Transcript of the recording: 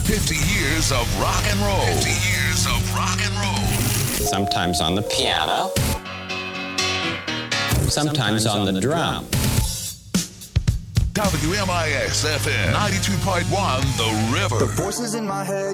50 years of rock and roll. 50 years of rock and roll. Sometimes on the piano. Sometimes on the drum. WMIX FM 92.1 The River. The voices in my head